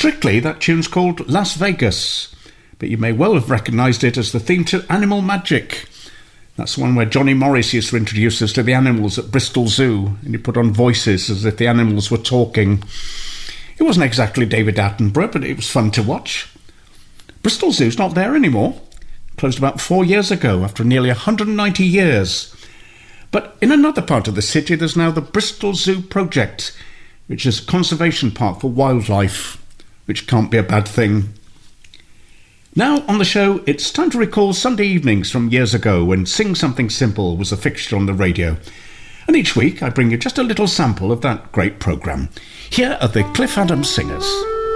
Strictly, that tune's called Las Vegas, but you may well have recognised it as the theme to Animal Magic. That's the one where Johnny Morris used to introduce us to the animals at Bristol Zoo, and he put on voices as if the animals were talking. It wasn't exactly David Attenborough, but it was fun to watch. Bristol Zoo's not there anymore. Closed about 4 years ago, after nearly 190 years. But in another part of the city, there's now the Bristol Zoo Project, which is a conservation park for wildlife, which can't be a bad thing. Now on the show, it's time to recall Sunday evenings from years ago when Sing Something Simple was a fixture on the radio. And each week I bring you just a little sample of that great programme. Here are the Cliff Adams Singers.